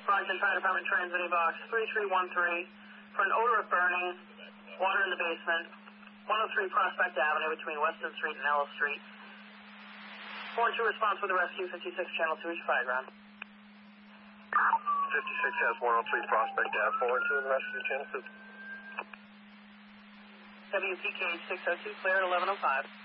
Brockton Fire Department transmitting box 3313 for an odor of burning, water in the basement, 103 Prospect Avenue between Weston Street and Ellis Street. 4-2 response with the rescue, 56 channel 2 is fire ground. 56 has 103 Prospect Ave, 4-2 in the rescue channel 2. WPK 602 clear at 1105.